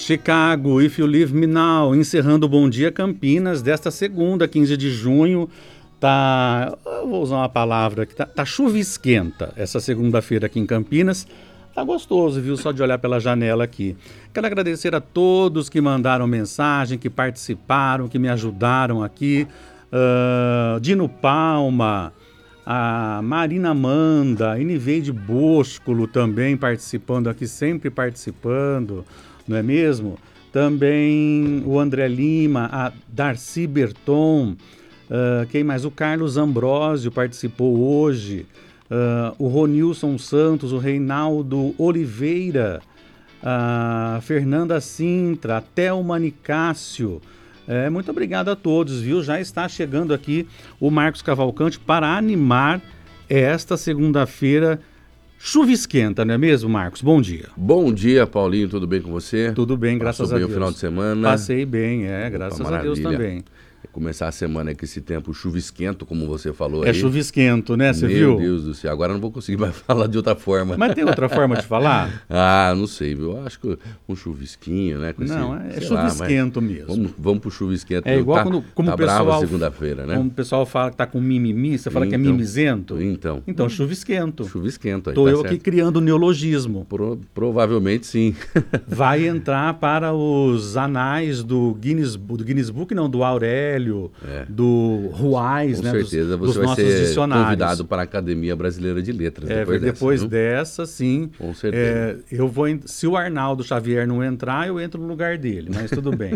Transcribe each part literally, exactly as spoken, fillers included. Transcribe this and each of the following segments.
Chicago, If You Leave Me Now, encerrando o Bom Dia Campinas desta segunda, quinze de junho. Tá, eu vou usar uma palavra que tá, tá chuvisquenta essa segunda-feira aqui em Campinas. Tá gostoso, viu? Só de olhar pela janela aqui. Quero agradecer a todos que mandaram mensagem, que participaram, que me ajudaram aqui. Uh, Dino Palma, a Marina Amanda, a Iniveide Boscolo também participando aqui, sempre participando, não é mesmo? Também o André Lima, a Darcy Berton, uh, quem mais? O Carlos Ambrósio participou hoje. Uh, o Ronilson Santos, o Reinaldo Oliveira, a Fernanda Sintra, a Thelma Nicásio. É, muito obrigado a todos, viu? Já está chegando aqui o Marcos Cavalcante para animar esta segunda-feira chuvisquenta, não é mesmo, Marcos? Bom dia. Bom dia, Paulinho, tudo bem com você? Tudo bem, graças Passou a bem Deus. o final de semana? Passei bem, é, graças Opa, a Deus também. Começar a semana com esse tempo chuvisquento, como você falou é aí. É chuvisquento, né? Você Meu viu? Meu Deus do céu, agora eu não vou conseguir mais falar de outra forma. Mas tem outra forma de falar? Ah, não sei, viu? Eu acho que um chuvisquinho, né? Com não, esse, é chuvisquento lá, mesmo. Vamos, vamos pro chuvisquento. É igual tá, quando como tá o pessoal, brava segunda-feira, né? Como o pessoal fala que tá com mimimi, você fala então, que é mimizento. Então. Então, chuvisquento. Chuvisquento. Aí, Tô tá eu certo. aqui criando neologismo. Pro, provavelmente sim. Vai entrar para os anais do Guinness, do Guinness Book, não, do Aurélio, é. do Ruais, Com né? certeza dos, você dos vai ser dicionários. convidado para a Academia Brasileira de Letras. É, depois dessa, depois dessa, sim. Com certeza. É, eu vou, se o Arnaldo Xavier não entrar, eu entro no lugar dele, mas tudo bem.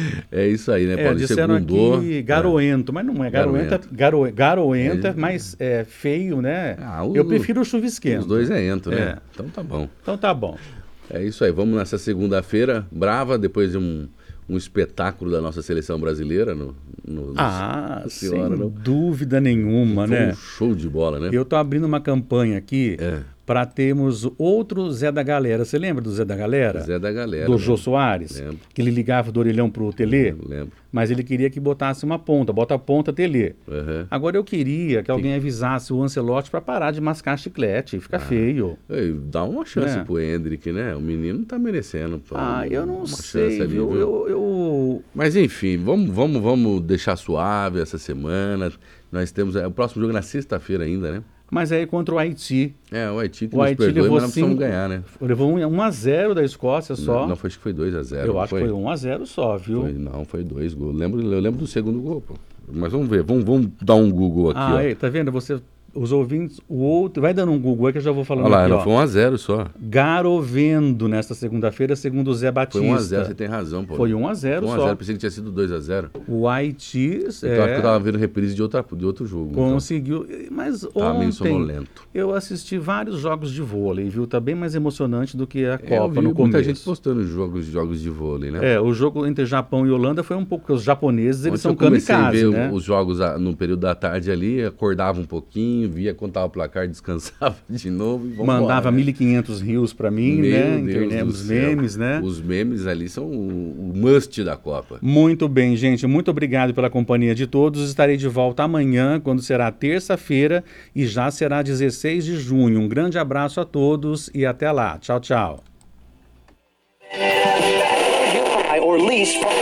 É isso aí, né, Paulo? É, disseram Segundou, aqui garoento, é. mas não é garoento. Garo, garoento é, é mais é, feio, né? Ah, o, eu prefiro o chuvisquento. Os dois é ento, né? É. Então tá bom. Então tá bom. É isso aí, vamos nessa segunda-feira brava, depois de um, um espetáculo da nossa seleção brasileira. No, no, ah, no, sem senhora, não? dúvida nenhuma, Foi né? um show de bola, né? Eu tô abrindo uma campanha aqui é. para termos outro Zé da Galera. Você lembra do Zé da Galera? Zé da Galera. Do né? Jô Soares? Lembro. Que ele ligava do orelhão pro Telê? Lembro. Mas ele queria que botasse uma ponta, bota a ponta Telê. Uhum. Agora eu queria que alguém avisasse o Ancelotti para parar de mascar chiclete, fica ah. feio. Ei, dá uma chance é. pro Hendrick, né? O menino tá merecendo. Pô, ah, eu não uma sei, ali, viu? viu? Eu, eu... Mas enfim, vamos, vamos, vamos deixar suave essa semana. Nós temos o próximo jogo na sexta-feira ainda, né? Mas aí contra o Haiti. É, o Haiti que o nos Haiti perdoe, levou mas nós precisamos cinco, ganhar, né? Levou um a zero da Escócia só. Não, não foi, acho que foi dois a zero. Eu acho foi? que foi um a zero só, viu? Foi, não, foi dois gols. Lembro, eu lembro do segundo gol, pô. Mas vamos ver, vamos, vamos dar um Google aqui, ah, ó. Aí, tá vendo? Você... Os ouvintes, o outro... Vai dando um Google aí que eu já vou falando Olha lá, aqui, não ó. foi um a zero só. Garovendo nesta segunda-feira, segundo o Zé Batista. Foi um a zero, você tem razão, pô. Foi um a zero só. um a zero, pensei que tinha sido dois a zero. O Haiti... Então é... acho que eu tava vendo reprise de, outra, de outro jogo. Conseguiu, então. Mas tava meio ontem sonolento. Eu assisti vários jogos de vôlei, viu? Tá bem mais emocionante do que a é, Copa eu vi no começo. Muita gente postando jogos, jogos de vôlei, né? É, o jogo entre Japão e Holanda foi um pouco... Porque os japoneses, eles Ontem são eu comecei kamikaze, a ver né? os jogos no período da tarde ali, acordava um pouquinho, via quando tava o placar, descansava de novo e vamos Mandava embora, né? mil e quinhentos rios pra mim, Meu né? Deus Internet, do os céu. memes, né? Os memes ali são o, o must da Copa. Muito bem, gente. Muito obrigado pela companhia de todos. Estarei de volta amanhã, quando será terça-feira e já será dezesseis de junho. Um grande abraço a todos e até lá. Tchau, tchau.